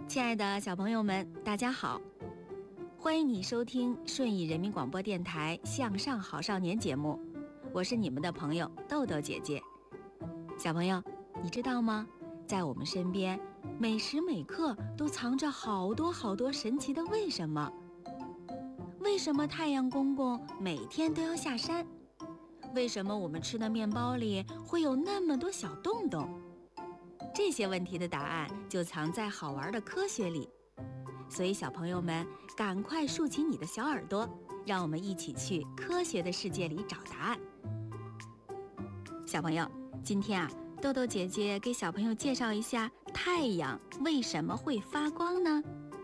亲爱的小朋友们，大家好！欢迎你收听顺义人民广播电台向上好少年节目，我是你们的朋友豆豆姐姐。小朋友，你知道吗？在我们身边，每时每刻都藏着好多好多神奇的为什么。为什么太阳公公每天都要下山？为什么我们吃的面包里会有那么多小洞洞？这些问题的答案就藏在好玩的科学里，所以小朋友们赶快竖起你的小耳朵，让我们一起去科学的世界里找答案。小朋友，今天豆豆姐姐给小朋友介绍一下太阳为什么会发光呢？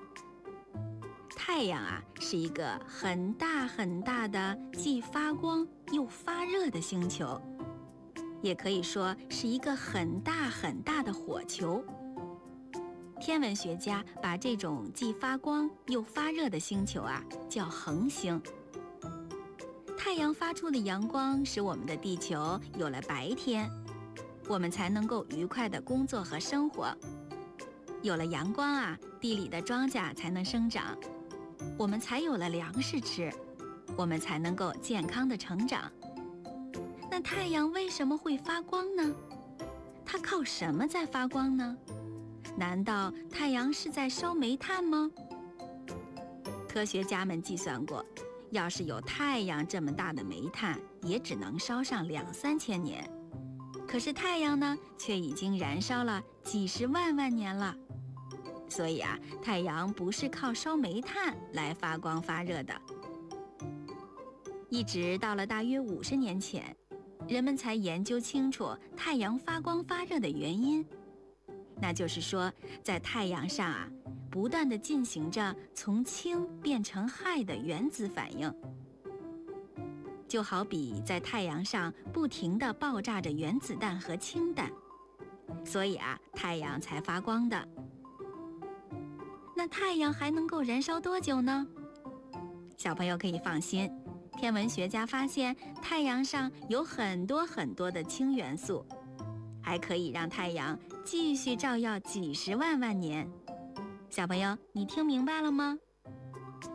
太阳是一个很大很大的既发光又发热的星球，也可以说是一个很大很大的火球。天文学家把这种既发光又发热的星球叫恒星。太阳发出的阳光使我们的地球有了白天，我们才能够愉快地工作和生活。有了阳光地里的庄稼才能生长，我们才有了粮食吃，我们才能够健康地成长。那太阳为什么会发光呢？它靠什么在发光呢？难道太阳是在烧煤炭吗？科学家们计算过，要是有太阳这么大的煤炭，也只能烧上2-3千年。可是太阳呢，却已经燃烧了几十万万年了。所以太阳不是靠烧煤炭来发光发热的。一直到了大约50年前，人们才研究清楚太阳发光发热的原因。那就是说，在太阳上不断地进行着从氢变成氦的原子反应，就好比在太阳上不停地爆炸着原子弹和氢弹，所以太阳才发光的。那太阳还能够燃烧多久呢？小朋友可以放心，天文学家发现太阳上有很多很多的氢元素，还可以让太阳继续照耀几十万万年。小朋友，你听明白了吗？